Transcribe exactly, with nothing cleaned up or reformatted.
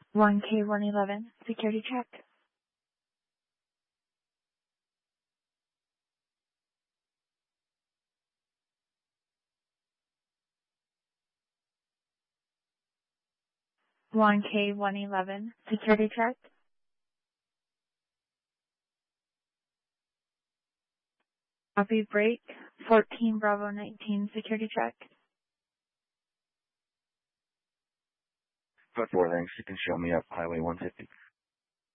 one K one eleven, security check. one K one eleven, security check. Copy break, fourteen Bravo nineteen, security check. But four thanks, you can show me up Highway one fifty.